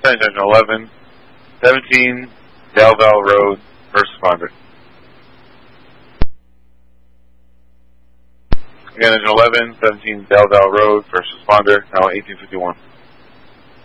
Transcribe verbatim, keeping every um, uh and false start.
Attention, Engine eleven, seventeen, Dalval Road, first responder. Again, Engine eleven, seventeen, Dalval Road, first responder, now eighteen fifty-one.